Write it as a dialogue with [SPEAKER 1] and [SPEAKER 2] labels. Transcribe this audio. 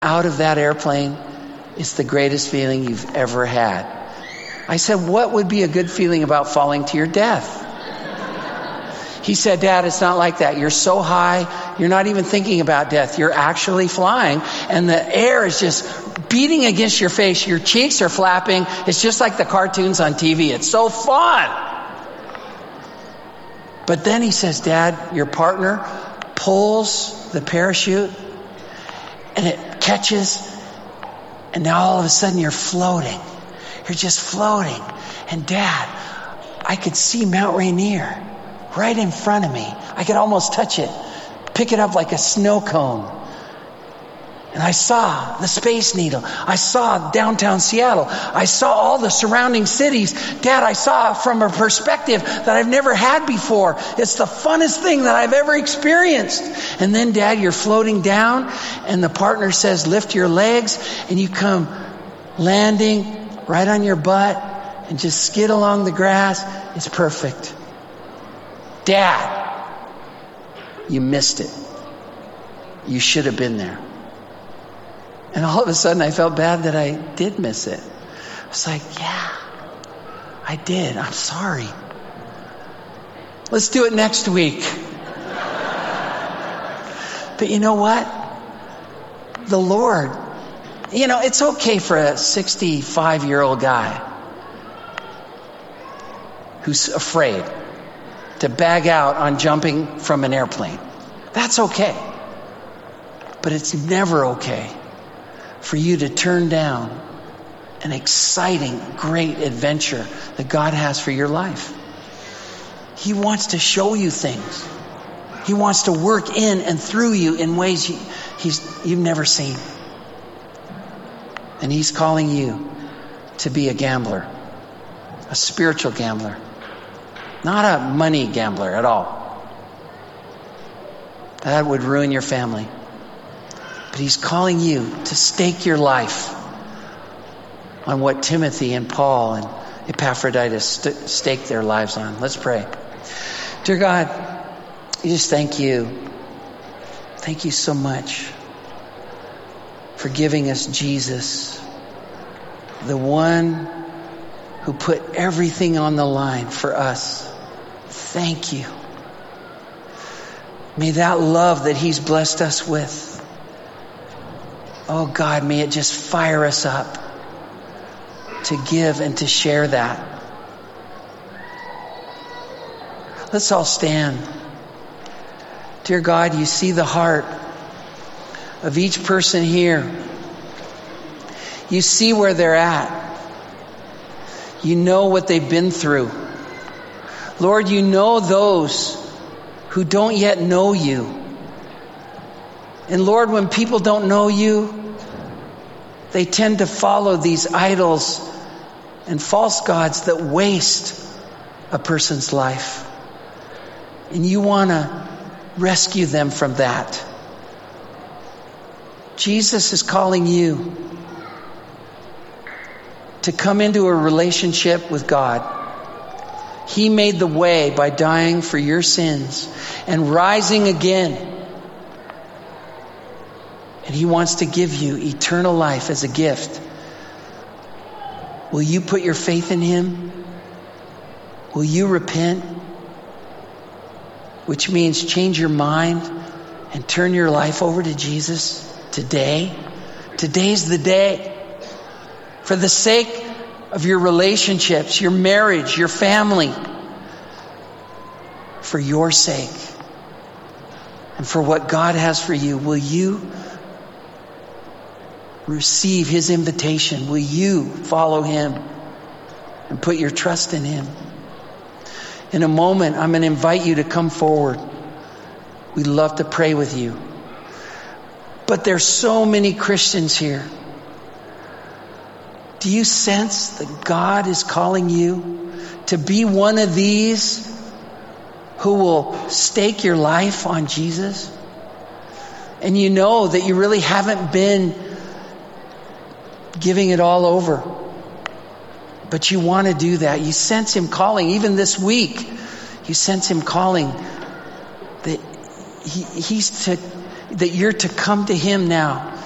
[SPEAKER 1] out of that airplane is the greatest feeling you've ever had. I said, what would be a good feeling about falling to your death? He said, Dad, it's not like that. You're so high, you're not even thinking about death. You're actually flying, and the air is just beating against your face. Your cheeks are flapping. It's just like the cartoons on TV. It's so fun. But then he says, Dad, your partner pulls the parachute, and it catches, and now all of a sudden you're floating. You're just floating. And Dad, I could see Mount Rainier right in front of me. I could almost touch it, pick it up like a snow cone. And I saw the Space Needle. I saw downtown Seattle. I saw all the surrounding cities. Dad, I saw from a perspective that I've never had before. It's the funnest thing that I've ever experienced. And then, Dad, you're floating down, and the partner says, lift your legs, and you come landing right on your butt and just skid along the grass. It's perfect. Dad, you missed it. You should have been there. And all of a sudden I felt bad that I did miss it. I was like, yeah, I did. I'm sorry. Let's do it next week. But you know what? The Lord, it's okay for a 65-year-old guy who's afraid to bag out on jumping from an airplane. That's okay. But it's never okay for you to turn down an exciting, great adventure that God has for your life. He wants to show you things. He wants to work in and through you in ways you've never seen. And He's calling you to be a gambler, a spiritual gambler, not a money gambler at all. That would ruin your family. But He's calling you to stake your life on what Timothy and Paul and Epaphroditus staked their lives on. Let's pray. Dear God, we just thank you. Thank you so much for giving us Jesus, the one who put everything on the line for us. Thank you. May that love that He's blessed us with, oh God, may it just fire us up to give and to share that. Let's all stand. Dear God, you see the heart of each person here. You see where they're at. You know what they've been through. Lord, you know those who don't yet know you. And Lord, when people don't know you, they tend to follow these idols and false gods that waste a person's life. And you want to rescue them from that. Jesus is calling you to come into a relationship with God. He made the way by dying for your sins and rising again. And He wants to give you eternal life as a gift. Will you put your faith in Him? Will you repent? Which means change your mind and turn your life over to Jesus today. Today's the day. For the sake of your relationships, your marriage, your family. For your sake. And for what God has for you, will you receive His invitation? Will you follow Him and put your trust in Him? In a moment, I'm going to invite you to come forward. We'd love to pray with you. But there's so many Christians here. Do you sense that God is calling you to be one of these who will stake your life on Jesus? And you know that you really haven't been giving it all over. But you want to do that. You sense Him calling. Even this week, you sense Him calling that that you're to come to Him now